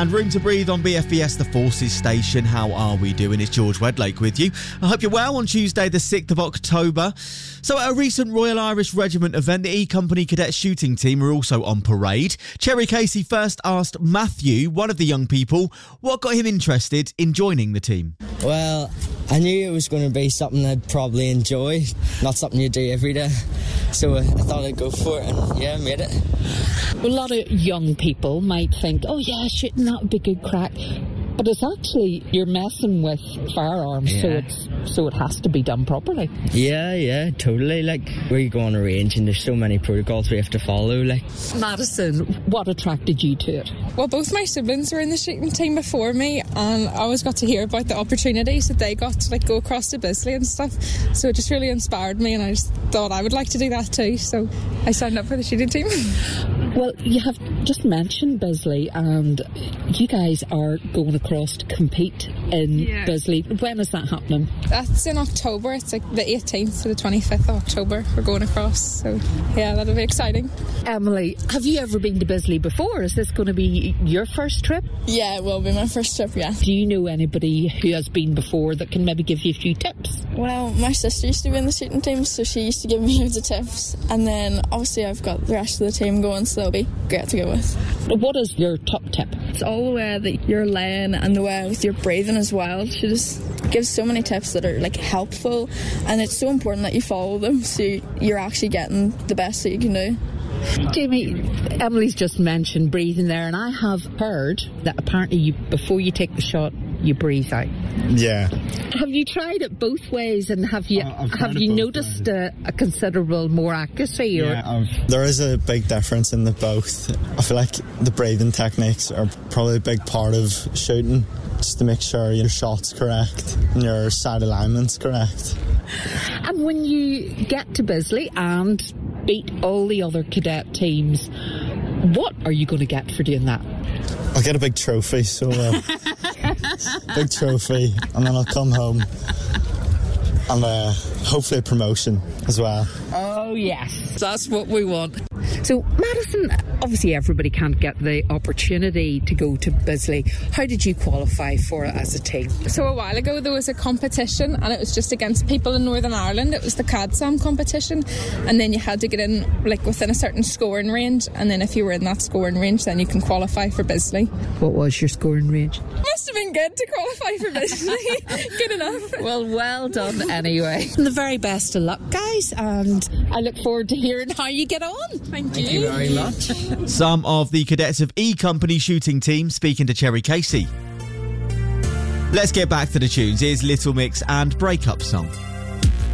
And Room to Breathe on BFBS, the Forces Station. How are we doing? It's George Wedlake with you. I hope you're well on Tuesday, the 6th of October. So at a recent Royal Irish Regiment event, the E Company Cadet Shooting Team were also on parade. Cherry Casey first asked Matthew, one of the young people, what got him interested in joining the team. Well, I knew it was going to be something I'd probably enjoy, not something you do every day. So I thought I'd go for it, and yeah, I made it. A lot of young people might think, oh yeah, shooting, that would be good crack. But it's actually, you're messing with firearms, so it has to be done properly. Yeah, totally. Like, we go on a range and there's so many protocols we have to follow. Like, Madison, what attracted you to it? Well, both my siblings were in the shooting team before me, and I always got to hear about the opportunities that they got to go across to Bisley and stuff. So it just really inspired me, and I just thought I would like to do that too. So I signed up for the shooting team. Well, you have just mentioned Bisley, and you guys are going across to compete in Bisley. When is that happening? That's in October. It's like the 18th to the 25th of October. We're going across, so yeah, that'll be exciting. Emily, have you ever been to Bisley before? Is this going to be your first trip? Yeah, it will be my first trip, yeah. Do you know anybody who has been before that can maybe give you a few tips? Well, my sister used to be in the shooting team, so she used to give me loads of tips, and then obviously I've got the rest of the team going, so it'll be great to go with. What is your top tip? It's all the way that you're laying and the way with your breathing as well. She just gives so many tips that are like helpful, and it's so important that you follow them so you're actually getting the best that you can do. Jamie, Emily's just mentioned breathing there, and I have heard that apparently before you take the shot, you breathe out. Yeah. Have you tried it both ways, and have you noticed a considerable more accuracy? Yeah, there is a big difference in the both. I feel like the breathing techniques are probably a big part of shooting, just to make sure your shot's correct and your sight alignment's correct. And when you get to Bisley and beat all the other cadet teams, what are you going to get for doing that? I'll get a big trophy, so big trophy, and then I'll come home and hopefully a promotion as well. Oh yes, that's what we want. So Madison, obviously everybody can't get the opportunity to go to Bisley. How did you qualify for it as a team? So a while ago there was a competition, and it was just against people in Northern Ireland. It was the CADSAM competition, and then you had to get in like within a certain scoring range, and then if you were in that scoring range then you can qualify for Bisley. What was your scoring range? Must have been good to qualify for Bisley. Good enough. Well done anyway. And the very best of luck, guys, and I look forward to hearing how you get on. Thank Thank you very much. Some of the cadets of E Company Shooting Team speaking to Cherry Casey. Let's get back to the tunes. Here's Little Mix and Breakup Song.